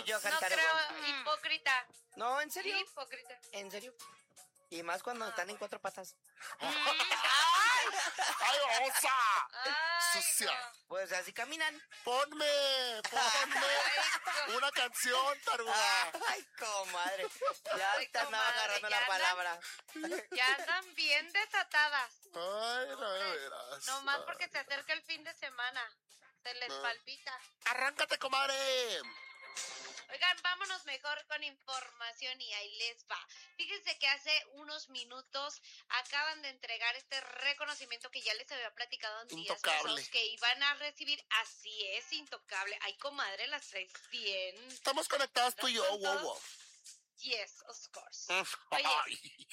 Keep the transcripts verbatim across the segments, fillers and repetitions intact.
Johan No Tarugón. creo, hipócrita. No, ¿en serio? Hipócrita. ¿En serio? Y más cuando Ah, están bueno. en cuatro patas. ¡Ay! ¡Ay, osa! ¡Ay, Sucia. no! Pues así caminan. Ponme, ponme Ay, una canción, taruga. Ay, comadre. Ya Ay, te andaba comadre, agarrando ya la andan- palabra. Ya andan bien desatadas. Ay, no de veras. Nomás porque se acerca el fin de semana. Se les Ah. palpita. Arráncate, comadre. Oigan, vámonos mejor con información y ahí les va. Fíjense que hace unos minutos acaban de entregar este reconocimiento que ya les había platicado en días Intocable. pasados que iban a recibir. Así es, Intocable. Ay, comadre, las traes bien. Estamos conectadas tú y yo, ¿Con wow, todos? wow. Yes, of course. Ay. Oye.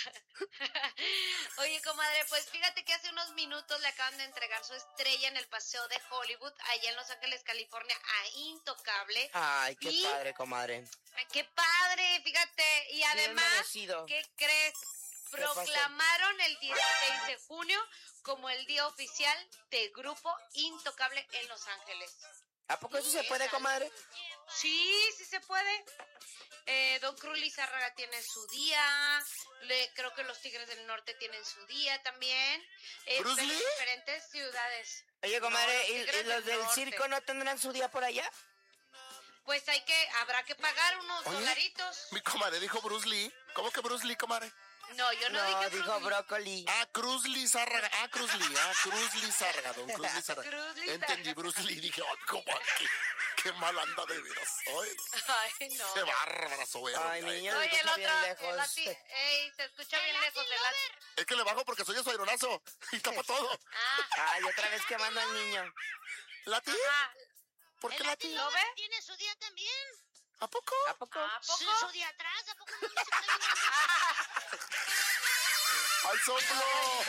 Oye, comadre, pues fíjate que hace unos minutos le acaban de entregar su estrella en el Paseo de Hollywood, allá en Los Ángeles, California, a Intocable. Ay, qué Y- padre, comadre. Ay, ¡qué padre! Fíjate, y además, merecido. ¿qué crees? pasó? Proclamaron el dieciséis de junio como el día oficial de Grupo Intocable en Los Ángeles. ¿A poco eso se puede, comadre? Sí, sí se puede. Eh, Don Cruz Lizárraga tiene su día. Le, creo que los Tigres del Norte tienen su día también. Eh, ¿Bruce pero en Lee? diferentes ciudades. Oye, comadre, No, los ¿y, Tigres y los del del Norte. circo no tendrán su día por allá? Pues hay que, habrá que pagar unos Oye. dolaritos. Mi comadre dijo Bruce Lee. ¿Cómo que Bruce Lee, comadre? No, yo no, No, dije dijo Bruce Lee. brócoli. Ah, Cruz Lizárraga. Ah, Cruz Lee. Ah, Cruz Lizárraga, don Cruz Lizárraga. Cruz Lizárraga. Entendí, Bruce Lee. Dije, ay, comadre, qué, qué mal anda de veras. Ay, Ay, no. qué bárbara soy. Ay, mi niño, Oye, se el escucha otro, bien el lejos. lati- ey, se escucha bien lejos el lati. Es que le bajo porque soy su aeronazo y tapa todo. Ah, Ay, otra vez quemando al niño. ¿Lati? ah, ¿Por qué El Lati? Latin ¿Lo Lover ve? tiene su día también. ¿A poco? ¿A poco? ¿a poco? Su, su día atrás, ¿a poco no dice que está bien? ¡Al soplo!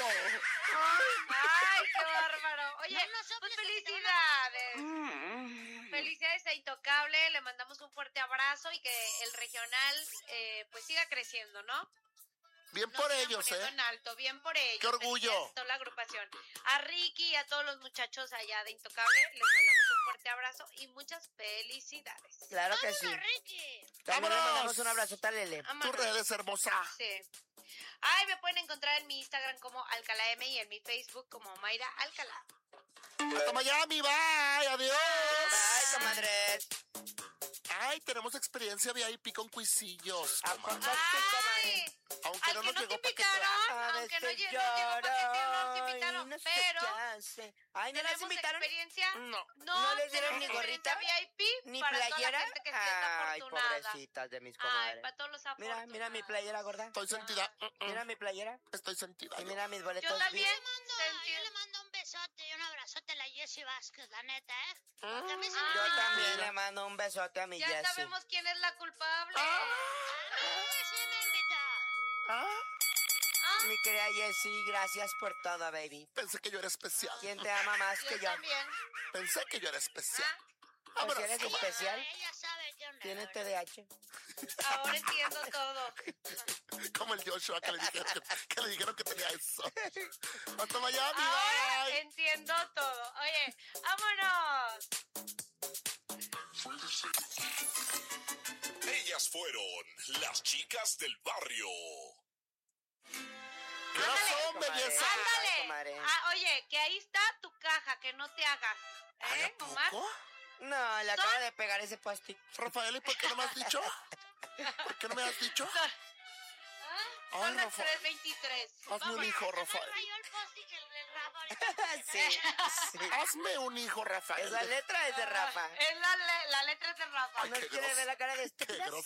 Ay, qué bárbaro. Oye, No, no soples, pues porque te van a- felicidades. Felicidades a Intocable, le mandamos un fuerte abrazo y que el regional eh, pues siga creciendo, ¿no? Bien Nos por sigan ellos, poniendo ¿eh? en alto, bien por ellos. ¡Qué orgullo! Felicidades a toda la agrupación. A Ricky y a todos los muchachos allá de Intocable, les mandamos un fuerte abrazo y muchas felicidades. Claro que sí. ¡Vámonos, Ricky! También le ¡Vámonos! mandamos un abrazote a Lele. Tus Vámonos. redes, hermosa. Sí. Ay, me pueden encontrar en mi Instagram como Alcalá M y en mi Facebook como Mayra Alcalá. Hasta Miami, bye, adiós. Bye, comadres. Ay, tenemos experiencia V I P con cuisillos, ¿A comadre. poco sí, Ay, comadre? Aunque al no que nos no te llegó paquete. invitaron, A aunque no veces lle- no llegó paquete, no nos lloro invitaron, y no sé pero qué hace. Ay, ¿no las tenemos invitaron? experiencia. No. ¿No les dieron tenemos ni gorrita? experiencia V I P ¿Ni para toda la playera? gente que sí está Ay, afortunada. pobrecitas de mis Ay, comadres. para todos los Mira, afortunados. mira mi playera gorda. Estoy sentida. Mm, mm. Mira mi playera. Estoy sentida. Y yo. mira mis Yo boletos. también. V I P. Mando- yo le mando un besote y un abrazote a la Jessie Vázquez, la neta, ¿eh? Porque a mí sí Ah. me Yo invitó. también le mando un besote a mi Ya Jessie. sabemos quién es la culpable. A mí sí me invitó. Ah, Ah, Mi querida Jessie, gracias por todo, baby. pensé que yo era especial. ¿Quién te ama más yo que yo? también. Pensé que yo era especial. Ah, Pues Vámonos, eres comadre. especial. Ella sabe qué onda. Tiene T D A H. ahora entiendo todo. Como el Joshua que le dijeron que, que le dijeron que tenía eso. Hasta Miami, Ahora bye. entiendo todo. Oye, vámonos. Ellas fueron las chicas del barrio. ¿Qué razón, comadre. belleza? Ay, Ándale. comadre. Ah, oye, que ahí está tu caja, que no te hagas. Ay, ¿Eh, ¿a Omar? poco? No, le acaba de pegar ese post-it. Rafael, ¿y por qué no me has dicho? ¿Por qué no me has dicho? ¿Ah? Ay, Son las Rafa. tres veintitrés. Hazme un hijo, Me Rafael. rayó el post-it el del Rafa ahorita. Sí, sí. Hazme un hijo, Rafael. Esa letra es de Rafa. Es la, le- la letra es de Rafa. Ay, ¿No qué quiere gros- ver la cara de Qué estúpidas?